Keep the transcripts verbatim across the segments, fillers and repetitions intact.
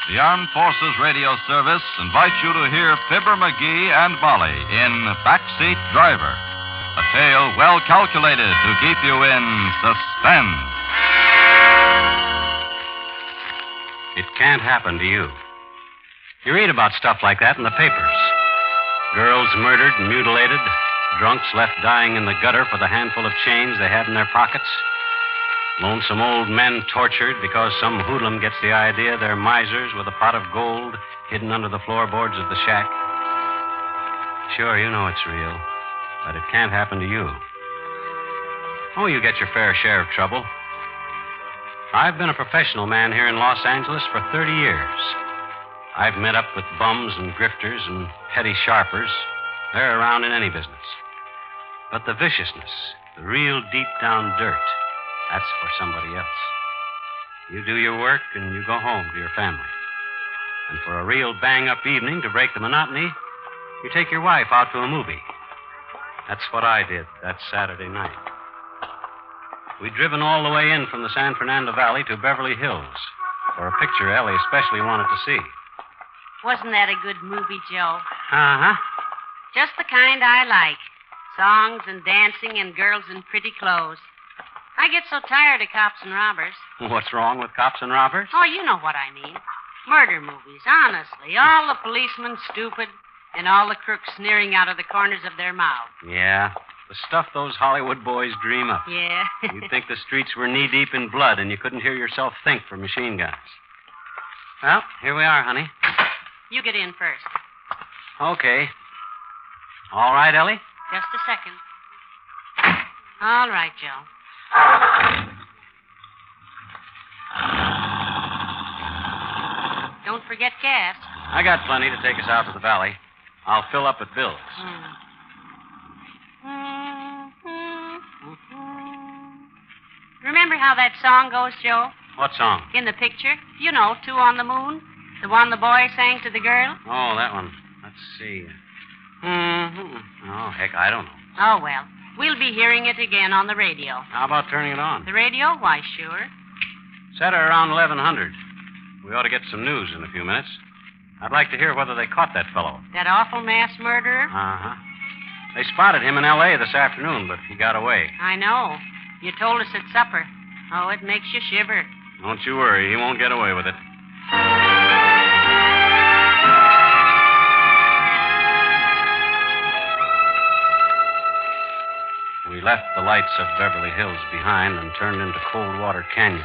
The Armed Forces Radio Service invites you to hear Fibber McGee and Molly in Backseat Driver, a tale well calculated to keep you in suspense. It can't happen to you. You read about stuff like that in the papers. Girls murdered and mutilated, drunks left dying in the gutter for the handful of change they had in their pockets, lonesome old men tortured because some hoodlum gets the idea they're misers with a pot of gold hidden under the floorboards of the shack. Sure, you know it's real, but it can't happen to you. Oh, you get your fair share of trouble. I've been a professional man here in Los Angeles for thirty years. I've met up with bums and grifters and petty sharpers. They're around in any business. But the viciousness, the real deep-down dirt, that's for somebody else. You do your work and you go home to your family. And for a real bang-up evening to break the monotony, you take your wife out to a movie. That's what I did that Saturday night. We'd driven all the way in from the San Fernando Valley to Beverly Hills for a picture Ellie especially wanted to see. Wasn't that a good movie, Joe? Uh-huh. Just the kind I like. Songs and dancing and girls in pretty clothes. I get so tired of cops and robbers. What's wrong with cops and robbers? Oh, you know what I mean. Murder movies, honestly. All the policemen stupid and all the crooks sneering out of the corners of their mouths. Yeah, the stuff those Hollywood boys dream up. Yeah. You'd think the streets were knee-deep in blood and you couldn't hear yourself think for machine guns. Well, here we are, honey. You get in first. Okay. All right, Ellie? Just a second. All right, Joe. Don't forget gas. I got plenty to take us out to the valley. I'll fill up at Bill's. Mm. Remember how that song goes, Joe? What song? In the picture. You know, Two on the Moon. The one the boy sang to the girl. Oh, that one. Let's see. Mm-hmm. Oh, heck, I don't know. Oh, well. We'll be hearing it again on the radio. How about turning it on? The radio? Why, sure. Set her around eleven hundred. We ought to get some news in a few minutes. I'd like to hear whether they caught that fellow. That awful mass murderer? Uh-huh. They spotted him in L A this afternoon, but he got away. I know. You told us at supper. Oh, it makes you shiver. Don't you worry. He won't get away with it. We left the lights of Beverly Hills behind and turned into Coldwater Canyon.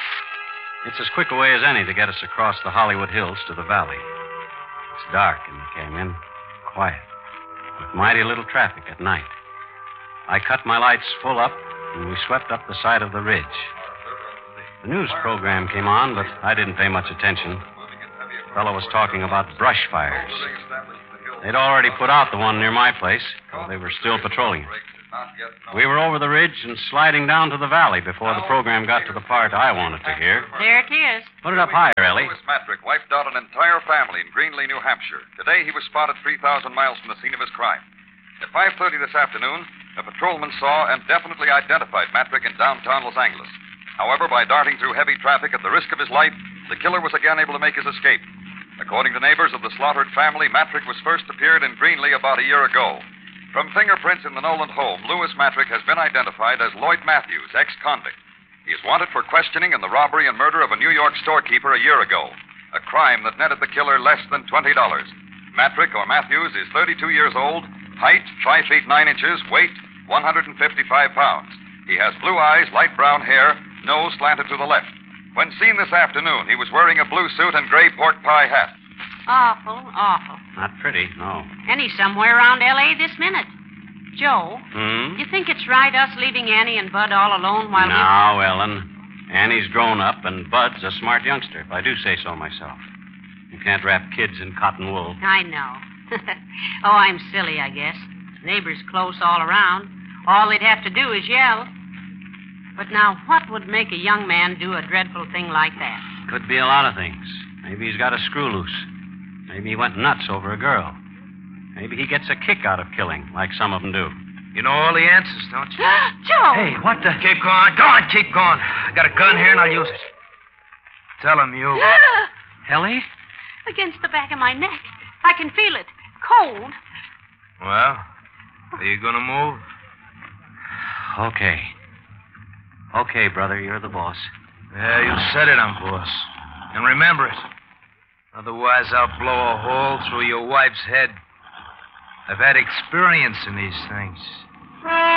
It's as quick a way as any to get us across the Hollywood Hills to the valley. It's dark in the canyon, quiet, with mighty little traffic at night. I cut my lights full up, and we swept up the side of the ridge. The news program came on, but I didn't pay much attention. The fellow was talking about brush fires. They'd already put out the one near my place, so they were still patrolling it. We were over the ridge and sliding down to the valley before the program got to the part I wanted to hear. There it is. Put it up higher, Ellie. Louis Matrick wiped out an entire family in Greenlee, New Hampshire. Today he was spotted three thousand miles from the scene of his crime. At five thirty this afternoon, a patrolman saw and definitely identified Matrick in downtown Los Angeles. However, by darting through heavy traffic at the risk of his life, the killer was again able to make his escape. According to neighbors of the slaughtered family, Matrick was first appeared in Greenlee about a year ago. From fingerprints in the Nolan home, Louis Matrick has been identified as Lloyd Matthews, ex-convict. He is wanted for questioning in the robbery and murder of a New York storekeeper a year ago, a crime that netted the killer less than twenty dollars. Matrick, or Matthews, is thirty-two years old, height five feet nine inches, weight one hundred fifty-five pounds. He has blue eyes, light brown hair, nose slanted to the left. When seen this afternoon, he was wearing a blue suit and gray pork pie hat. Awful, awful. Not pretty, no. And he's somewhere around L A this minute. Joe, Hmm? you think it's right us leaving Annie and Bud all alone while we... Now, Ellen, Annie's grown up and Bud's a smart youngster, if I do say so myself. You can't wrap kids in cotton wool. I know. Oh, I'm silly, I guess. Neighbors close all around. All they'd have to do is yell. But now, what would make a young man do a dreadful thing like that? Could be a lot of things. Maybe he's got a screw loose. Maybe he went nuts over a girl. Maybe he gets a kick out of killing, like some of them do. You know all the answers, don't you? Joe! Hey, what the... Keep going. Go on, keep going. I got a gun here, and I'll use it. Tell him you... Ellie? Against the back of my neck. I can feel it. Cold. Well, are you going to move? Okay. Okay, brother, you're the boss. Yeah, you said it, I'm boss. And remember it. Otherwise, I'll blow a hole through your wife's head. I've had experience in these things.